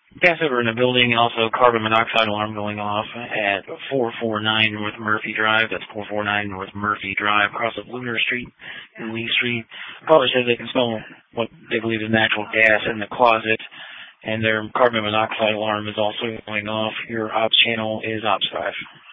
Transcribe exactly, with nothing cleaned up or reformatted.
Gas over in the building, also carbon monoxide alarm going off at four forty-nine North Murphy Drive. That's four forty-nine North Murphy Drive, across of Lunar Street and Lee Street. Caller says they can smell what they believe is natural gas in the closet, and their carbon monoxide alarm is also going off. Your ops channel is ops five.